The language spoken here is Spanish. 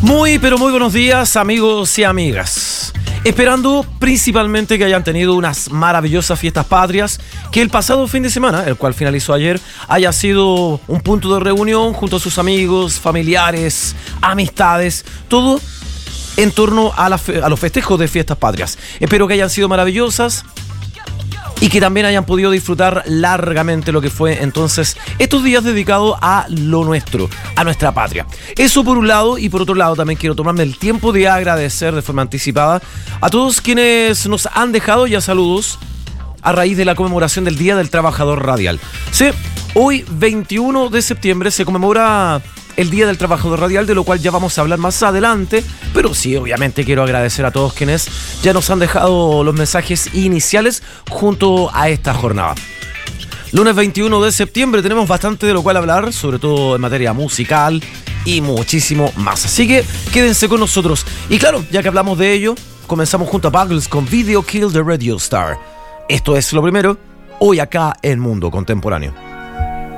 Muy, pero muy buenos días, amigos y amigas. Esperando principalmente que hayan tenido unas maravillosas fiestas patrias, que el pasado fin de semana, el cual finalizó ayer, haya sido un punto de reunión junto a sus amigos, familiares, amistades, todo en torno a los festejos de fiestas patrias. Espero que hayan sido maravillosas y que también hayan podido disfrutar largamente lo que fue entonces estos días dedicados a lo nuestro, a nuestra patria. Eso por un lado, y por otro lado también quiero tomarme el tiempo de agradecer de forma anticipada a todos quienes nos han dejado ya saludos a raíz de la conmemoración del Día del Trabajador Radial. Sí, hoy 21 de septiembre se conmemora el Día del Trabajador Radial, de lo cual ya vamos a hablar más adelante, pero sí, obviamente quiero agradecer a todos quienes ya nos han dejado los mensajes iniciales junto a esta jornada. Lunes 21 de septiembre tenemos bastante de lo cual hablar, sobre todo en materia musical y muchísimo más, así que quédense con nosotros. Y claro, ya que hablamos de ello, comenzamos junto a Buggles con Video Kill the Radio Star. Esto es lo primero, hoy acá en Mundo Contemporáneo.